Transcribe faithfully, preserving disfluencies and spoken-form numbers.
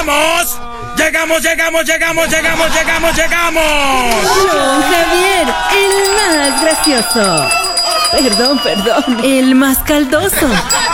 ¡Llegamos! ¡Llegamos, llegamos, llegamos, llegamos, llegamos, llegamos! Don Javier, el más gracioso. Perdón, perdón, el más caldoso.